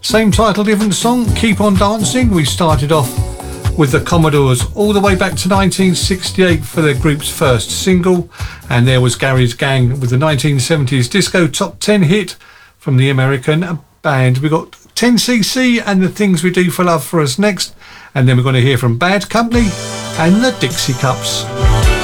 Same title, different song, Keep On Dancing. We started off with the Commodores all the way back to 1968 for their group's first single, and there was Gary's Gang with the 1970s disco top 10 hit from the American band. We got 10cc and The Things We Do for Love for us next, and then we're going to hear from Bad Company and the Dixie Cups.